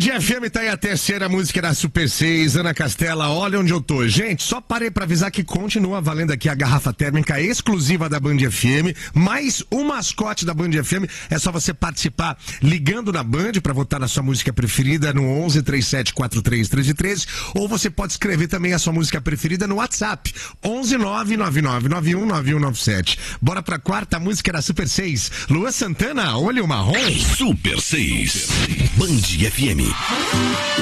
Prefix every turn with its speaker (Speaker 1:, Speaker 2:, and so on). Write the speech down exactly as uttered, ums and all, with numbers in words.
Speaker 1: F M tá aí a terceira música da Super seis, Ana Castela, olha onde eu tô. Gente, só parei pra avisar que continua valendo aqui a garrafa térmica exclusiva da Band F M, mais o mascote da Band F M. É só você participar ligando na Band pra votar na sua música preferida no onze, trinta e sete, quarenta e três, treze treze, ou você pode escrever também a sua música preferida no WhatsApp, onze, nove nove nove nove um nove um nove sete. Bora pra quarta música da Super seis, Luan Santana, Olho Marrom.
Speaker 2: Super seis, Band F M.